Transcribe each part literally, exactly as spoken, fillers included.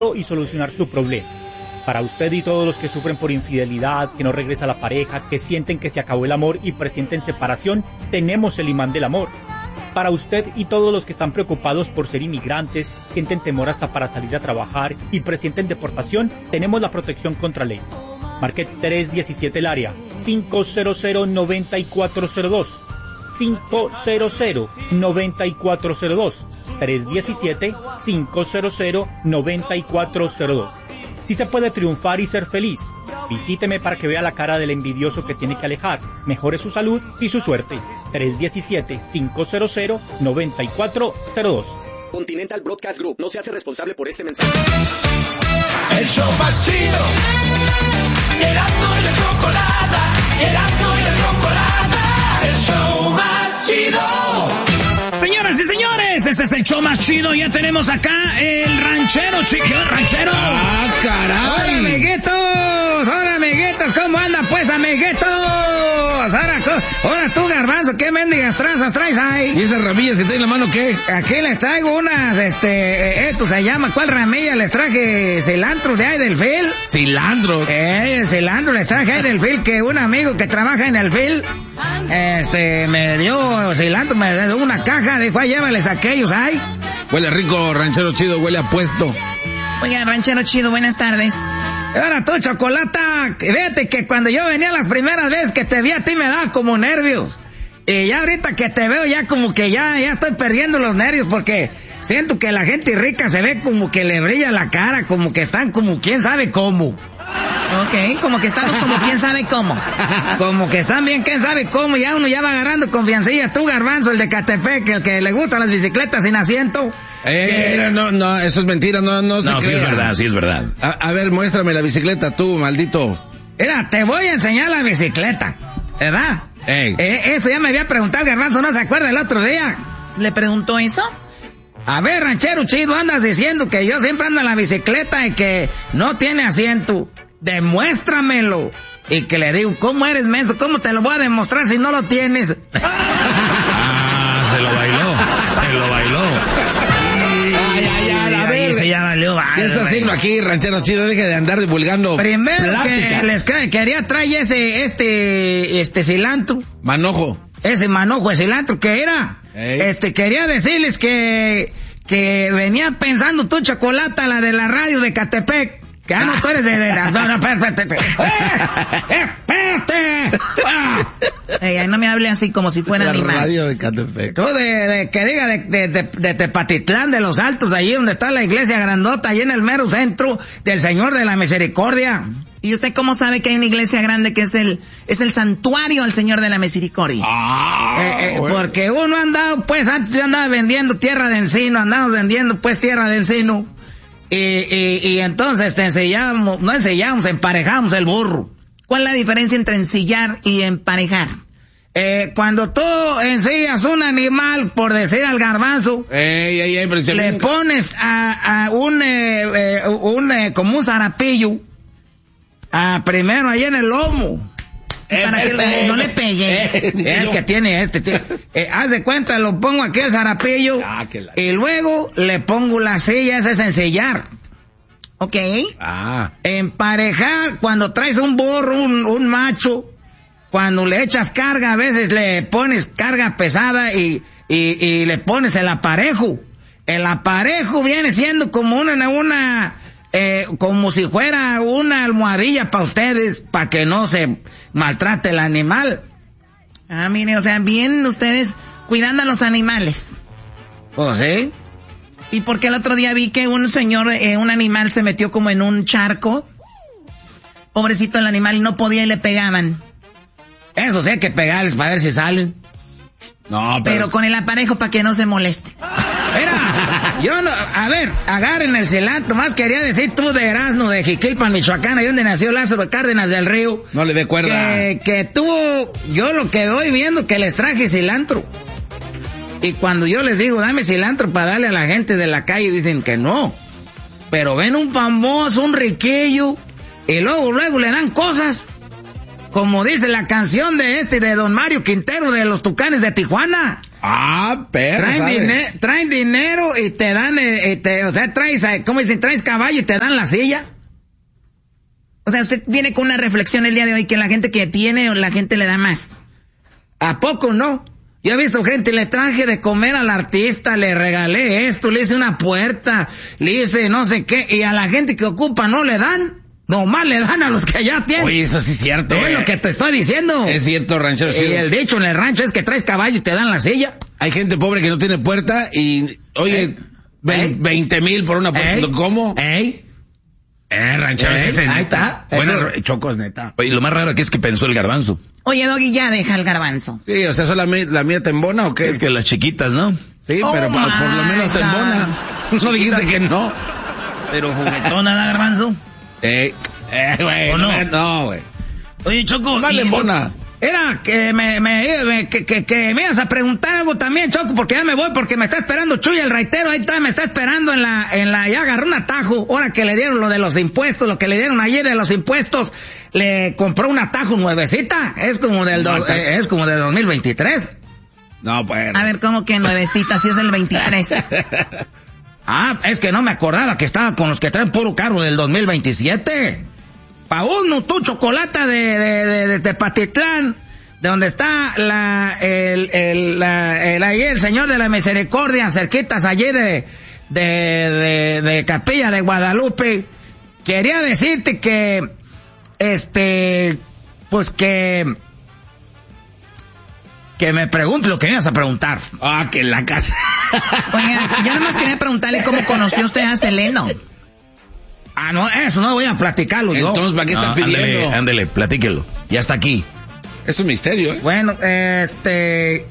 y solucionar su problema. Para usted y todos los que sufren por infidelidad, que no regresa la pareja, que sienten que se acabó el amor y presienten separación, tenemos el imán del amor. Para usted y todos los que están preocupados por ser inmigrantes, sienten temor hasta para salir a trabajar y presienten deportación, tenemos la protección contra ley. Marque tres diecisiete el área, cinco cero cero, nueve cuatro cero dos. cinco cero cero, nueve cuatro cero dos, tres diecisiete, cinco cero cero, nueve cuatro cero dos. Si se puede triunfar y ser feliz, visíteme para que vea la cara del envidioso que tiene que alejar, mejore su salud y su suerte. tres diecisiete, cinco cero cero, nueve cuatro cero dos. Continental Broadcast Group no se hace responsable por este mensaje. El show más chido, Erasmo y la chocolata, Erasmo y la chocolata, el show más chido. Señoras y señores, este es el show más chido. Ya tenemos acá el ranchero, chico, ranchero. ¡Ah, caray! ¡Hola, amiguitos! ¡Hola, amiguitos! ¿Cómo andan, pues, amiguitos? Ahora, ahora tú, Garbanzo, ¿qué mendigas trazas traes ahí? ¿Y esas ramillas que traen en la mano qué? Aquí les traigo unas, este, esto se llama, ¿cuál ramilla? Les traje cilantro de ahí del fil. ¿Cilantro? Eh, el cilantro les traje ahí del fil, que un amigo que trabaja en el fil, este, me dio cilantro, me dio una caja, dijo, ahí llévales a aquellos, ahí. Huele rico, ranchero chido, huele a puesto. Oiga, ranchero chido, buenas tardes. Ahora tú, Chocolata, fíjate que cuando yo venía las primeras veces que te vi a ti me daba como nervios. Y ya ahorita que te veo ya como que ya, ya estoy perdiendo los nervios porque siento que la gente rica se ve como que le brilla la cara, como que están como quién sabe cómo. Ok, como que estamos como quién sabe cómo. Como que están bien quién sabe cómo, ya uno ya va agarrando confiancilla. Tú, Garbanzo, el de Catepec, el que le gustan las bicicletas sin asiento. Eh, que... no, no, eso es mentira, no, no se No, sí crea. es verdad, sí es verdad. A, a ver, muéstrame la bicicleta tú, maldito. Mira, te voy a enseñar la bicicleta, ¿verdad? Ey. Eh, eso ya me había preguntado Garbanzo, ¿no se acuerda el otro día? ¿Le preguntó eso? A ver, ranchero chido, andas diciendo que yo siempre ando en la bicicleta y que no tiene asiento. Demuéstramelo. Y que le digo, ¿cómo eres menso? ¿Cómo te lo voy a demostrar si no lo tienes? Ah, se lo bailó, se lo bailó. Ay, ay, ay, a ver. Se llama Leo. ¿Qué está haciendo aquí, ranchero chido? Deje de andar divulgando Primero plática. que les que- quería traer ese, este, este cilantro. Manojo. Ese manojo de cilantro que era. Ey. Este, quería decirles que, que venía pensando tú, Chocolata, la de la radio de Catepec. Que ah, no, tú eres de, de la... No, no, espérate, espérate. ¡Eh, espérate! Ah. Ey, ay, no me hable así como si fuera La animal. radio de Catepec. Tú de, de, que diga de, de, de, de Tepatitlán, de los Altos, allí donde está la iglesia grandota, allí en el mero centro del Señor de la Misericordia. ¿Y usted cómo sabe que hay una iglesia grande que es el, es el santuario al Señor de la Misericordia? Ah, Eh, eh, bueno. porque uno andaba, pues, antes yo andaba vendiendo tierra de encino, andábamos vendiendo, pues, tierra de encino. Y, y, y entonces te enseñamos, no enseñamos, emparejamos el burro. ¿Cuál es la diferencia entre ensillar y emparejar? Eh, cuando tú ensillas un animal, por decir al Garbanzo, Ey, ey, ey, pero si le nunca- pones a, a un, eh, eh, un eh, como un zarapillo, a, primero ahí en el lomo. Y para que le- no le pegue. Es que tiene este, tiene- eh, haz de cuenta, lo pongo aquí el zarapillo, Ah, que la- y luego le pongo la silla, ese es ensillar. Ok. Ah, Emparejar, cuando traes un burro, un, un macho, cuando le echas carga, a veces le pones carga pesada y, y, y le pones el aparejo. El aparejo viene siendo como una, una eh, como si fuera una almohadilla para ustedes, para que no se maltrate el animal. Ah, mire, o sea, bien ustedes cuidando a los animales. ¿O sí? Y porque el otro día vi que un señor, eh, un animal se metió como en un charco. Pobrecito el animal, y no podía y le pegaban. Eso sí hay que pegarles para ver si salen. no, pero... Pero con el aparejo para que no se moleste. Mira, yo no, a ver, agarren el cilantro, más quería decir tú de Erasmo, de Jiquilpan, Michoacán, ahí donde nació Lázaro Cárdenas del Río. No le dé cuerda. Que, que tú, yo lo que voy viendo que les traje cilantro. Y cuando yo les digo, dame cilantro para darle a la gente de la calle, dicen que no. Pero ven un famoso, un riquillo, y luego, luego le dan cosas. Como dice la canción de este, de Don Mario Quintero, de los Tucanes de Tijuana. Ah, pero Traen, dine- traen dinero y te dan, eh, eh, te, o sea, traes, eh, ¿cómo dicen? Traes caballo y te dan la silla. O sea, usted viene con una reflexión el día de hoy que la gente que tiene, la gente le da más. ¿A poco no? Yo he visto gente, le traje de comer al artista, le regalé esto, le hice una puerta, le hice no sé qué, y a la gente que ocupa no le dan. Nomás le dan a los que ya tienen. Oye, eso sí es cierto. Es eh. lo que te estoy diciendo. Es cierto, ranchero Y chido. el dicho en el rancho es que traes caballo y te dan la silla. Hay gente pobre que no tiene puerta y, oye, ¿Eh? ve- ¿Eh? veinte mil por una puerta. ¿Eh? ¿Cómo? ¿Eh? Eh, ranchero, ¿Eh? ese es Ahí neta. está. Buena- Esto- Choco es neta. Oye, lo más raro aquí es que pensó el garbanzo. Oye, Doggy, ya deja el garbanzo. Sí, o sea, ¿solo la, mía- la mía te embona o qué? Es que las chiquitas, ¿no? Sí, Oh pero por, por lo my menos te God. embona. No dijiste que no. Pero juguetona, ¿da, garbanzo? Eh, eh, güey. ¿O No, no? me- no, güey. Oye, Choco. Más le y- embona. Era que me, me, me- que, que, que me ibas a preguntar algo también, Choco, porque ya me voy, porque me está esperando Chuy el raitero, ahí está, me está esperando en la, en la, ya agarró un atajo, ahora que le dieron lo de los impuestos, lo que le dieron ayer de los impuestos, le compró un atajo nuevecita, es como del, do- eh, es como del dos mil veintitrés. No, pues. A ver, ¿cómo que nuevecita? Si es el veintitrés. Ah, es que no me acordaba que estaba con los que traen puro carro del dos mil veintisiete. Pa' uno, tu chocolata de, de, de, de Tepatitlán, de donde está la, el, el, la, el, ahí el Señor de la Misericordia, cerquitas allí de, de, de, de Capilla de Guadalupe. Quería decirte que, este, pues que, que me pregunte lo que me ibas a preguntar. Ah, que en la casa. Oye, yo nada más quería preguntarle cómo conoció usted a Seleno. Ah, no, eso no voy a platicarlo yo. Entonces, ¿para qué No, estás pidiendo? ándele, ándele, platíquelo. Ya está aquí. Es un misterio, ¿eh? Bueno, este,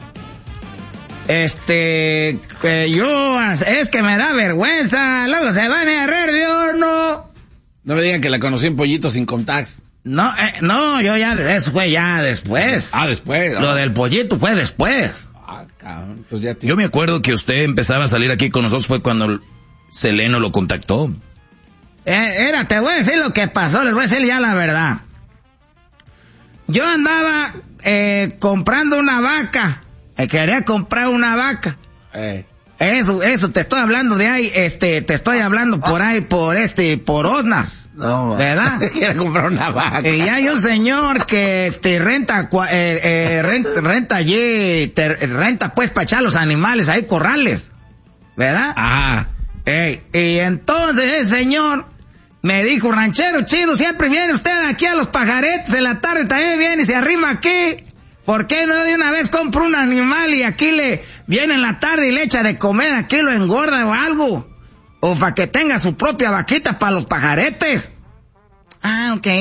este, que yo, es que me da vergüenza, luego se van a reír de uno. No me digan que la conocí en Pollito sin contacts. No, eh, no, yo ya, eso fue ya después. Ah, después. Lo ah. del pollito fue después. Ah, cabrón. Pues ya te... Yo me acuerdo que usted empezaba a salir aquí con nosotros fue cuando Seleno lo contactó. Eh, era, te voy a decir lo que pasó, les voy a decir ya la verdad. Yo andaba eh, comprando una vaca, eh, quería comprar una vaca. Eh. Eso, eso, te estoy hablando de ahí, este, te estoy hablando por ahí, por este, por Osnar. No, ¿Verdad? Quiero comprar una vaca. Y hay un señor que te renta, cua- eh, eh, renta, renta allí, te renta pues para echar los animales ahí, corrales. ¿Verdad? Ah. Ey, y entonces el señor me dijo, ranchero chido, siempre viene usted aquí a los pajaretes, en la tarde también viene y se arrima aquí. ¿Por qué no de una vez compra un animal y aquí le viene en la tarde y le echa de comer, aquí lo engorda o algo? O para que tenga su propia vaquita para los pajaretes. Ah, ok.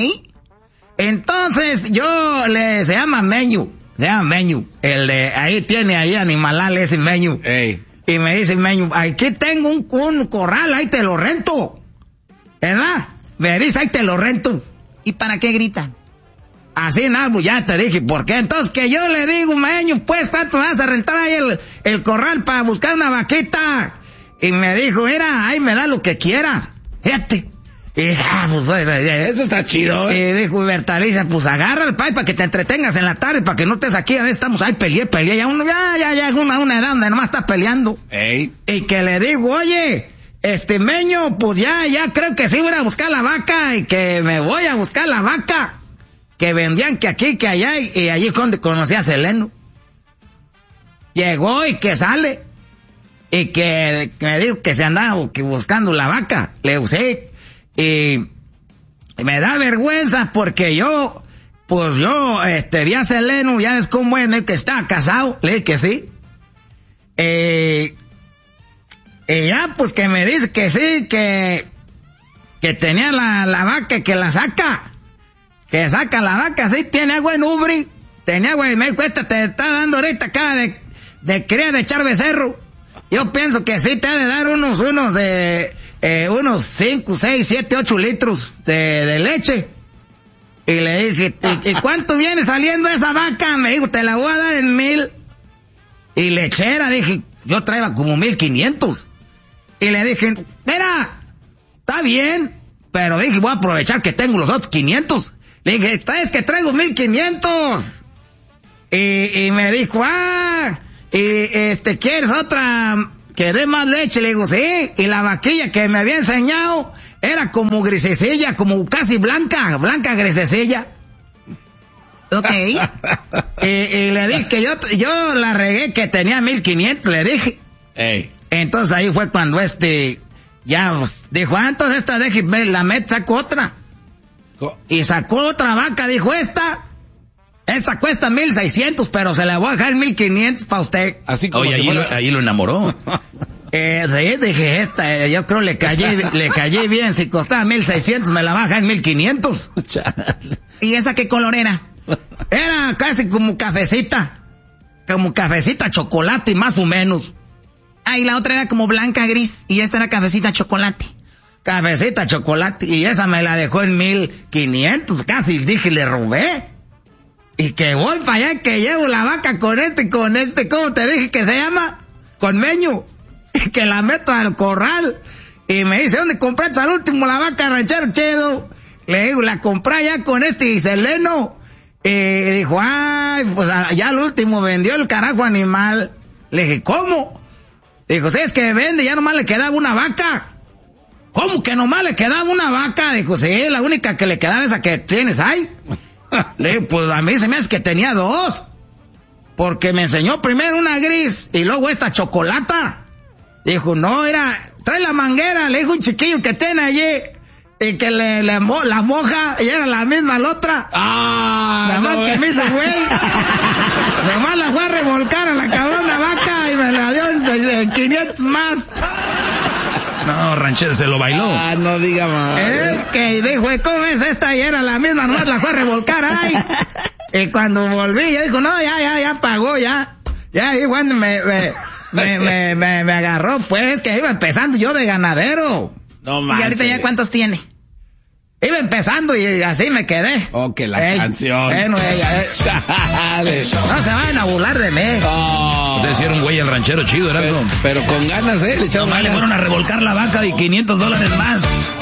Entonces yo le, se llama Meñu, se llama Meñu, el de, ahí tiene ahí animalal ese Meñu. Ey. Y me dice Meñu, aquí tengo un, un corral, ahí te lo rento. ¿Verdad? Me dice, ahí te lo rento. ¿Y para qué grita? Así en algo, ya te dije, ¿por qué? Entonces que yo le digo, Meñu, pues, ¿cuánto me vas a rentar ahí el, el corral para buscar una vaquita? Y me dijo, mira, ahí me da lo que quieras. Fíjate. Y dije, ah, pues, pues, eh, Eso está chido, ¿eh? y dijo Bertaliza, pues agarra el pay para que te entretengas en la tarde, para que no estés aquí, a veces estamos ahí, peleé, peleé, ya uno, ya, ya, ya es una, una edad donde nomás está peleando. Ey. Y que le digo, oye, este Meño, pues ya, ya creo que sí voy a ir a buscar la vaca, y que me voy a buscar la vaca, que vendían que aquí, que allá, y, y allí donde conocí a Seleno. Llegó y que sale, y que, que me dijo que se andaba que buscando la vaca, le digo, sí. Y me da vergüenza porque yo, pues yo, este, vi a Seleno, ya ves cómo es, ¿no? Que estaba casado, le dije que sí. Eh, y ya, pues que me dice que sí, que, que tenía la, la vaca, que la saca, que saca la vaca, sí, tiene agua en ubri, tenía agua, y me dijo, esta te está dando ahorita acá de, de cría de echar becerro. Yo pienso que sí te ha de dar unos, unos, eh, eh, unos cinco, seis, siete, ocho litros de, de leche. Y le dije, ¿y, y cuánto viene saliendo esa vaca? Me dijo, te la voy a dar en mil. Y lechera, dije, yo traía como mil quinientos. Y le dije, mira, está bien, pero dije, voy a aprovechar que tengo los otros quinientos. Le dije, es que traigo mil quinientos. Y, y me dijo, ah... y este, ¿quieres otra que dé más leche? Le digo, sí. Y la vaquilla que me había enseñado era como grisecilla, como casi blanca, blanca grisecilla. Ok. y, y le dije que yo, yo la regué que tenía mil quinientos, le dije. Ey. Entonces ahí fue cuando este, ya pues, dijo, ah, entonces esta deje, la met, sacó otra. Y sacó otra vaca, dijo, esta, esta cuesta mil seiscientos, pero se la voy a dejar mil quinientos para usted. Así como Oye, si ahí, fuera... lo, ahí lo enamoró. Eh, sí, dije, esta, eh, yo creo le callé, le callé bien, si costaba mil seiscientos me la baja en mil quinientos. ¿Y esa qué color era? Era casi como cafecita, como cafecita chocolate más o menos. Ah, y la otra era como blanca gris, y esta era cafecita chocolate. Cafecita chocolate, y esa me la dejó en mil quinientos, casi dije, le robé. Y que voy para allá, que llevo la vaca con este, con este, ¿cómo te dije que se llama? Con meño. Y que la meto al corral. Y me dice, ¿dónde compraste al último la vaca, ranchero chido? Le digo, la compré allá con este Seleno. Y dijo, ay, pues ya al último vendió el carajo animal. Le dije, ¿cómo? Dijo, sí, es que vende, ya nomás le quedaba una vaca. ¿Cómo que nomás le quedaba una vaca? Dijo, sí, la única que le quedaba esa que tienes ahí. Le digo, pues a mí se me hace que tenía dos. Porque me enseñó primero una gris y luego esta chocolata. Dijo, no, era, trae la manguera, le dijo un chiquillo que tiene allí. Y que le, le mo, la moja, y era la misma la otra. Ah, Nada más no, que me hizo güey. Nada más la fue a revolcar a la cabrona vaca y me la dio en, en quinientos más. No, ranchero, se lo bailó. Ah, no diga más. Eh, que dijo, ¿cómo es esta? Y era la misma, nomás la fue a revolcar, ay. Y cuando volví, ya dijo, no, ya, ya, ya pagó, ya. Ya, y cuando me, me, me, me, me, me agarró, pues, que iba empezando yo de ganadero. No ¿Y manches. ahorita ya cuántos tiene? Iba empezando y así me quedé. Oh, que la Ey, canción. Bueno, ella, eh, Chale. no se vayan a burlar de mí. Oh. O sea, si era un güey el ranchero chido, era pero, algo. pero con ganas, ¿eh? Le echaron Nomás le ganas. fueron a revolcar la vaca y quinientos dólares más.